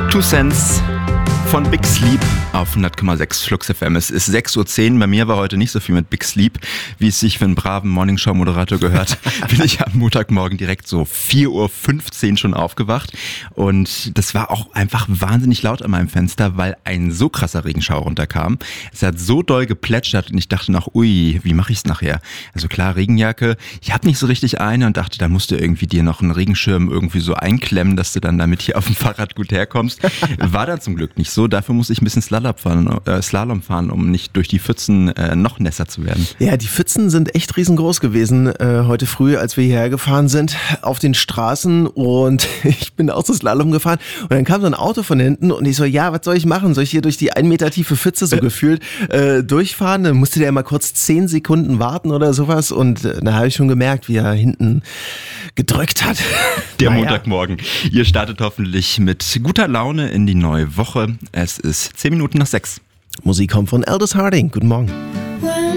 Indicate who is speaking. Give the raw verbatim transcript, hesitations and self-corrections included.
Speaker 1: Two Cents von Big Sleep auf hundert Komma sechs Flux F M. Es ist sechs Uhr zehn. Bei mir war heute nicht so viel mit Big Sleep, wie es sich für einen braven Morningshow-Moderator gehört. Bin ich am Montagmorgen direkt so vier Uhr fünfzehn schon aufgewacht. Und das war auch einfach wahnsinnig laut an meinem Fenster, weil ein so krasser Regenschauer runterkam. Es hat so doll geplätschert und ich dachte noch, ui, wie mache ich es nachher? Also klar, Regenjacke. Ich habe nicht so richtig eine und dachte, da musst du irgendwie dir noch einen Regenschirm irgendwie so einklemmen, dass du dann damit hier auf dem Fahrrad gut herkommst. War dann zum Glück nicht so. Dafür muss ich ein bisschen Slalom fahren, äh, Slalom fahren, um nicht durch die Pfützen äh, noch nässer zu werden.
Speaker 2: Ja, die Pfützen sind echt riesengroß gewesen äh, heute früh, als wir hierher gefahren sind auf den Straßen, und ich bin auch so Slalom gefahren und dann kam so ein Auto von hinten und ich so, ja, was soll ich machen? Soll ich hier durch die ein Meter tiefe Pfütze so gefühlt äh, durchfahren? Dann musste der mal kurz zehn Sekunden warten oder sowas, und äh, da habe ich schon gemerkt, wie er hinten gedrückt hat.
Speaker 1: Der
Speaker 2: naja.
Speaker 1: Montagmorgen. Ihr startet hoffentlich mit guter Laune in die neue Woche. Es ist zehn Minuten nach sechs.
Speaker 2: Musik kommt von Aldous Harding. Guten Morgen.